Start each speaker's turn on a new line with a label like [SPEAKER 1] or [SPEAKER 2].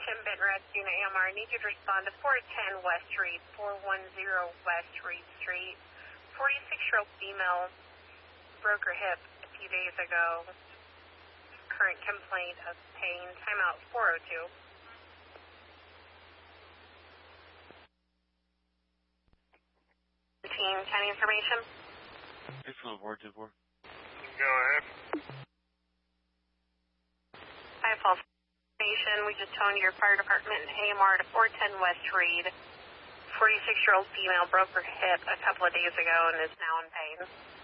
[SPEAKER 1] information, Benton Rescue and AMR. I need you to respond to 410 West Reed, 410 West Reed Street. 46-year-old female broke her hip a few days ago. Current complaint of pain. Timeout 402. Team, county information.
[SPEAKER 2] It's on 424.
[SPEAKER 3] Go ahead.
[SPEAKER 1] Hi, Falls Station. We just toned your fire department and AMR to 410 West Reed. 46-year-old female broke her hip a couple of days ago and is now in pain.